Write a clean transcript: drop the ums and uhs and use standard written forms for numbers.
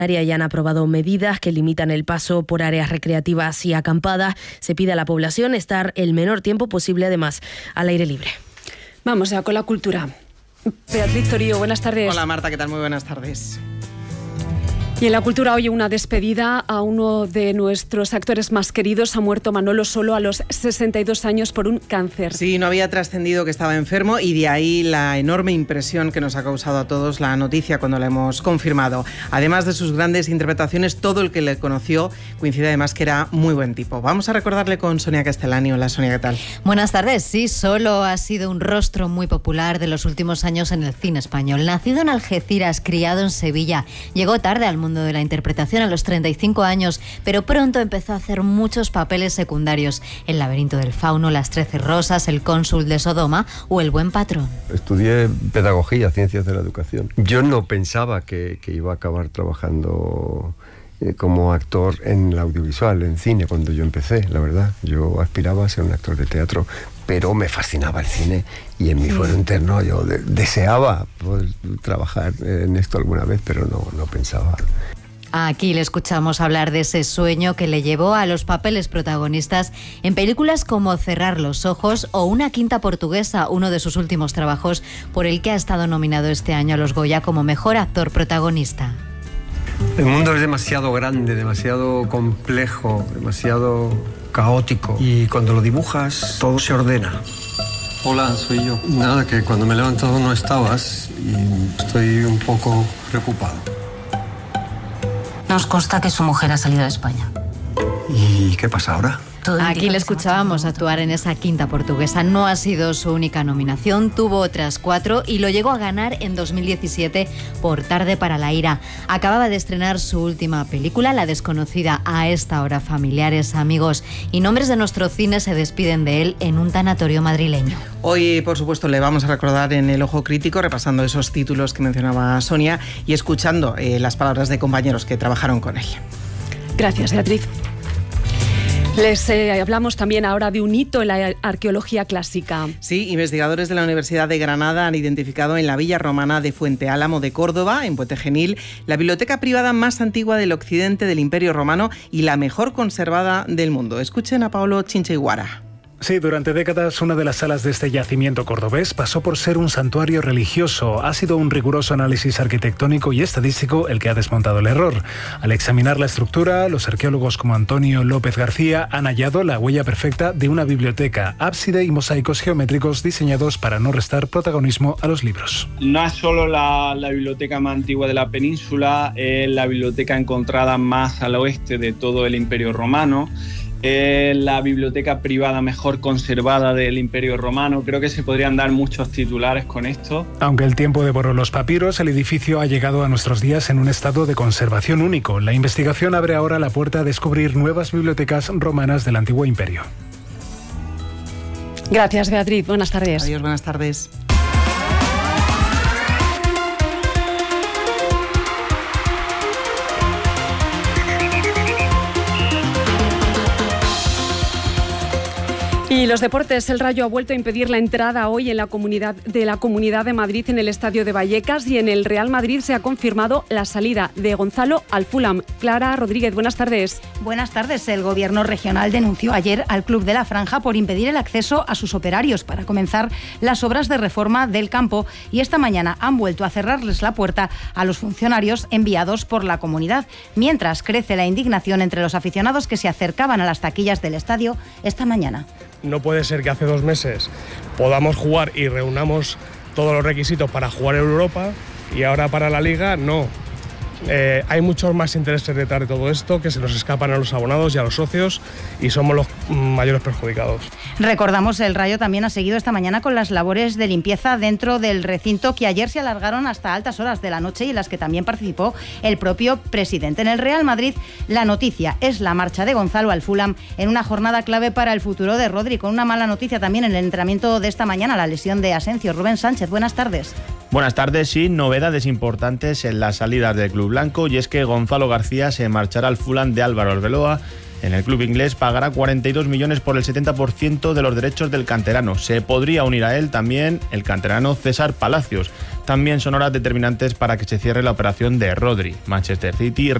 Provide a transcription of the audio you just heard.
Ya han aprobado medidas que limitan el paso por áreas recreativas y acampadas. Se pide a la población estar el menor tiempo posible, además, al aire libre. Vamos ya con la cultura. Beatriz Torío, buenas tardes. Hola Marta, ¿qué tal? Muy buenas tardes. Y en la cultura hoy una despedida a uno de nuestros actores más queridos. Ha muerto Manolo Solo a los 62 años por un cáncer. Sí, no había trascendido que estaba enfermo y de ahí la enorme impresión que nos ha causado a todos la noticia cuando la hemos confirmado. Además de sus grandes interpretaciones, todo el que le conoció coincide además que era muy buen tipo. Vamos a recordarle con Sonia Castellani. Hola Sonia, ¿qué tal? Buenas tardes. Sí, Solo ha sido un rostro muy popular de los últimos años en el cine español. Nacido en Algeciras, criado en Sevilla, llegó tarde al mundo de la interpretación a los 35 años, pero pronto empezó a hacer muchos papeles secundarios. El laberinto del fauno, Las 13 rosas, El cónsul de Sodoma o El buen patrón. Estudié pedagogía, ciencias de la educación. Yo no pensaba que iba a acabar trabajando como actor en el audiovisual, en cine, cuando yo empecé, la verdad. Yo aspiraba a ser un actor de teatro, pero me fascinaba el cine y en mi fuero interno yo deseaba poder trabajar en esto alguna vez, pero no pensaba. Aquí le escuchamos hablar de ese sueño que le llevó a los papeles protagonistas en películas como Cerrar los ojos o Una quinta portuguesa, uno de sus últimos trabajos por el que ha estado nominado este año a los Goya como mejor actor protagonista. El mundo es demasiado grande, demasiado complejo, demasiado caótico y cuando lo dibujas todo se ordena. Hola, soy yo. Nada, que cuando me he levantado no estabas y estoy un poco preocupado. Nos consta que su mujer ha salido de España. ¿Y qué pasa ahora? Aquí le escuchábamos actuar en esa quinta portuguesa. No ha sido su única nominación, tuvo otras 4 y lo llegó a ganar en 2017 por Tarde para la ira. Acababa de estrenar su última película, La desconocida. A esta hora, familiares, amigos y nombres de nuestro cine se despiden de él en un tanatorio madrileño. Hoy, por supuesto, le vamos a recordar en El Ojo Crítico, repasando esos títulos que mencionaba Sonia y escuchando las palabras de compañeros que trabajaron con él. Gracias, Beatriz. Les hablamos también ahora de un hito en la arqueología clásica. Sí, investigadores de la Universidad de Granada han identificado en la villa romana de Fuente Álamo de Córdoba, en Puente Genil, la biblioteca privada más antigua del occidente del Imperio Romano y la mejor conservada del mundo. Escuchen a Paolo Chincheguara. Sí, durante décadas una de las salas de este yacimiento cordobés pasó por ser un santuario religioso. Ha sido un riguroso análisis arquitectónico y estadístico el que ha desmontado el error. Al examinar la estructura, los arqueólogos como Antonio López García han hallado la huella perfecta de una biblioteca, ábside y mosaicos geométricos diseñados para no restar protagonismo a los libros. No es solo la biblioteca más antigua de la península, es la biblioteca encontrada más al oeste de todo el Imperio Romano. La biblioteca privada mejor conservada del Imperio Romano. Creo que se podrían dar muchos titulares con esto. Aunque el tiempo devoró los papiros, el edificio ha llegado a nuestros días en un estado de conservación único. La investigación abre ahora la puerta a descubrir nuevas bibliotecas romanas del antiguo imperio. Gracias, Beatriz. Buenas tardes. Adiós, buenas tardes. Y los deportes, el Rayo ha vuelto a impedir la entrada hoy en la Comunidad de Madrid en el Estadio de Vallecas y en el Real Madrid se ha confirmado la salida de Gonzalo al Fulham. Clara Rodríguez, buenas tardes. Buenas tardes. El Gobierno regional denunció ayer al Club de la Franja por impedir el acceso a sus operarios para comenzar las obras de reforma del campo y esta mañana han vuelto a cerrarles la puerta a los funcionarios enviados por la comunidad, mientras crece la indignación entre los aficionados que se acercaban a las taquillas del estadio esta mañana. No puede ser que hace 2 meses podamos jugar y reunamos todos los requisitos para jugar en Europa y ahora para la Liga no. Hay muchos más intereses detrás de todo esto que se nos escapan a los abonados y a los socios y somos los mayores perjudicados. Recordamos, el Rayo también ha seguido esta mañana con las labores de limpieza dentro del recinto que ayer se alargaron hasta altas horas de la noche y en las que también participó el propio presidente. En el Real Madrid, la noticia es la marcha de Gonzalo al Fulham en una jornada clave para el futuro de Rodri, con una mala noticia también en el entrenamiento de esta mañana, la lesión de Asencio. Rubén Sánchez, buenas tardes. Buenas tardes, sí, novedades importantes en las salidas del club blanco y es que Gonzalo García se marchará al Fulham de Álvaro Arbeloa En el club inglés pagará 42 millones por el 70% de los derechos del canterano. Se podría unir a él también el canterano César Palacios. También son horas determinantes para que se cierre la operación de Rodri. Manchester City